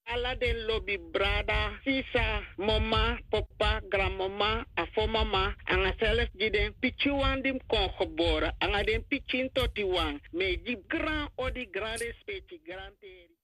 Ala den lobby brada, sisa, mama, papa, grandmama, afo mama, anga zelf die den pichi wan dim kon geboren. Anga den pichin tot die wan. Me die grand o die grande specie grand teri.